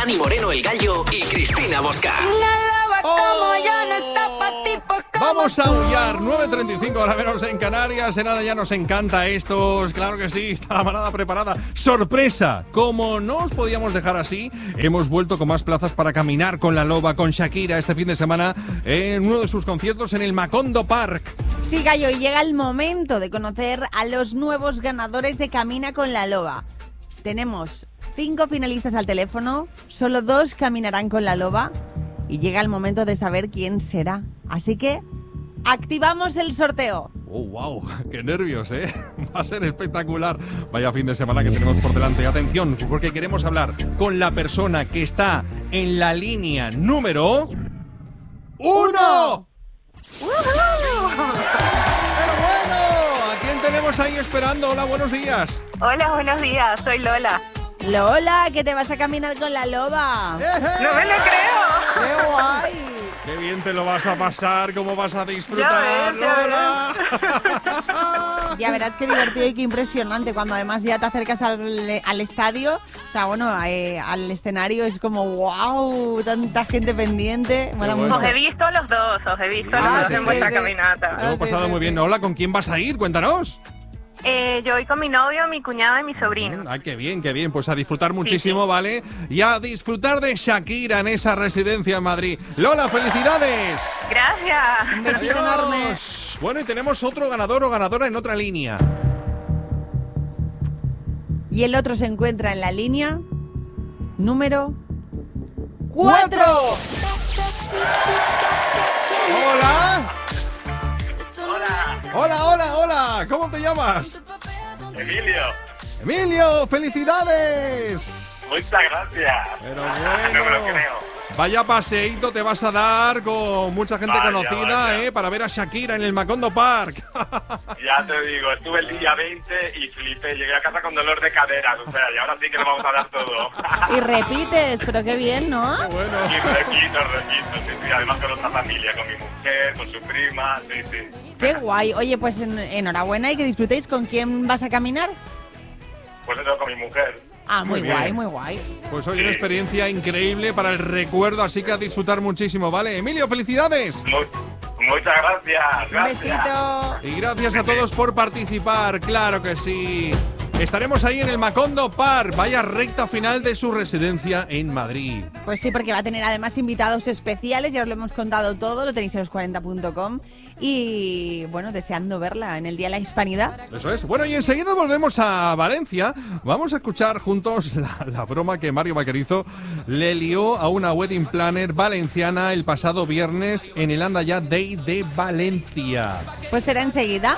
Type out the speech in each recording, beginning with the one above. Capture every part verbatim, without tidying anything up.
Dani Moreno, el Gallo, y Cristina Bosca. Oh. Ya no está pa' tipos como Vamos a aullar, nueve treinta y cinco hora menos en Canarias. En nada ya nos encanta estos, claro que sí, está la manada preparada. ¡Sorpresa! Como no os podíamos dejar así, hemos vuelto con más plazas para caminar con la loba, con Shakira, este fin de semana en uno de sus conciertos en el Macondo Park. Sí, Gallo, y llega el momento de conocer a los nuevos ganadores de Camina con la Loba. Tenemos cinco finalistas al teléfono, solo dos caminarán con la loba y llega el momento de saber quién será. Así que activamos el sorteo. ¡Oh, wow! ¡Qué nervios, eh! Va a ser espectacular. Vaya fin de semana que tenemos por delante. Atención, porque queremos hablar con la persona que está en la línea número... ¡Uno! ¡Pero bueno! ¿A quién tenemos ahí esperando? Hola, buenos días. Hola, buenos días, soy Lola. Lola, que te vas a caminar con la loba. ¡Eje! ¡No me lo creo! ¡Qué guay! ¡Qué bien te lo vas a pasar! ¿Cómo vas a disfrutar, Ya ves, ya Lola? Ya verás qué divertido y qué impresionante cuando además ya te acercas al, al estadio, o sea, bueno, eh, al escenario, es como wow, tanta gente pendiente. Mola bueno. mucho. Os he visto los dos, os he visto Ah, los dos sí, en sí, vuestra sí. caminata. Lo hemos pasado muy bien. Hola, ¿con quién vas a ir? Cuéntanos. Eh, yo voy con mi novio, mi cuñada y mi sobrino. Ah, qué bien, qué bien. Pues a disfrutar muchísimo, ¿vale? Y a disfrutar de Shakira en esa residencia en Madrid. Lola, felicidades. Un Gracias. besito enorme. Adiós. Bueno, y tenemos otro ganador o ganadora en otra línea. Y el otro se encuentra en la línea número cuatro. Hola. Hola, Hola, hola, hola. ¿Cómo te llamas? Emilio. Emilio, felicidades. Muchas gracias. Pero No me lo bueno. creo. Vaya paseíto te vas a dar con mucha gente Vaya, conocida, vaya. ¿eh? Para ver a Shakira en el Macondo Park. Ya te digo, estuve el día veinte y flipé. Llegué a casa con dolor de caderas. O sea, y ahora sí que lo vamos a dar todo. Y repites, pero qué bien, ¿no? Bueno. Y repito, repito. Sí, sí. Además con otra familia, con mi mujer, con su prima. Sí, sí. Qué guay. Oye, pues en- enhorabuena y que disfrutéis. ¿Con quién vas a caminar? Pues eso, con mi mujer. Ah, muy, Muy bien. guay, muy guay. Pues hoy una experiencia increíble para el recuerdo, así que a disfrutar muchísimo, ¿vale? Emilio, felicidades. Mu- muchas gracias. Un Gracias. besito. Y gracias a todos por participar, claro que sí. Estaremos ahí en el Macondo Park, vaya recta final de su residencia en Madrid. Pues sí, porque va a tener además invitados especiales, ya os lo hemos contado todo, lo tenéis en los cuarenta punto com y bueno, deseando verla en el Día de la Hispanidad. Eso es. Bueno, y enseguida volvemos a Valencia. Vamos a escuchar juntos la, la broma que Mario Vaquerizo le lió a una wedding planner valenciana el pasado viernes en el Anda Ya Day de Valencia. Pues será enseguida.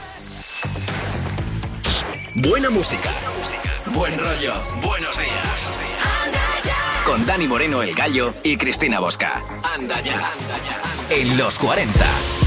Buena música. Buen rollo. Buenos días. Con Dani Moreno, el Gallo, y Cristina Bosca. Anda ya. En los cuarenta.